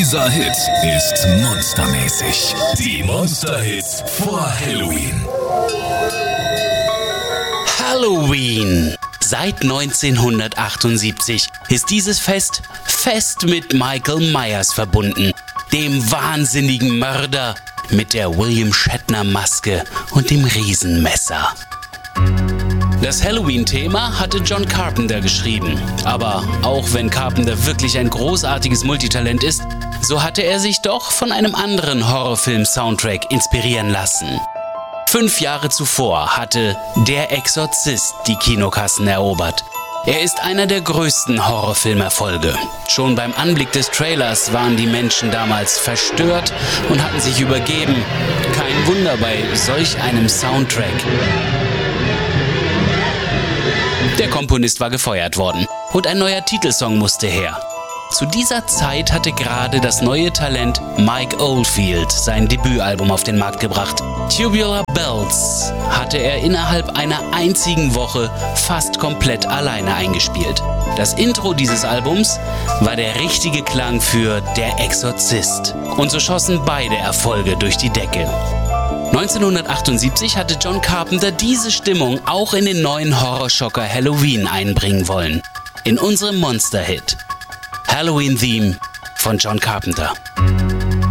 Dieser Hit ist monstermäßig. Die Monster-Hits vor Halloween. Halloween. Seit 1978 ist dieses Fest fest mit Michael Myers verbunden, dem wahnsinnigen Mörder mit der William Shatner Maske und dem Riesenmesser. Das Halloween-Thema hatte John Carpenter geschrieben, aber auch wenn Carpenter wirklich ein großartiges Multitalent ist, so hatte er sich doch von einem anderen Horrorfilm-Soundtrack inspirieren lassen. 5 Jahre zuvor hatte Der Exorzist die Kinokassen erobert. Er ist einer der größten Horrorfilmerfolge. Schon beim Anblick des Trailers waren die Menschen damals verstört und hatten sich übergeben. Kein Wunder bei solch einem Soundtrack. Der Komponist war gefeuert worden und ein neuer Titelsong musste her. Zu dieser Zeit hatte gerade das neue Talent Mike Oldfield sein Debütalbum auf den Markt gebracht. Tubular Bells hatte er innerhalb einer einzigen Woche fast komplett alleine eingespielt. Das Intro dieses Albums war der richtige Klang für Der Exorzist. Und so schossen beide Erfolge durch die Decke. 1978 hatte John Carpenter diese Stimmung auch in den neuen Horrorschocker Halloween einbringen wollen. In unserem Monster-Hit Halloween Theme von John Carpenter.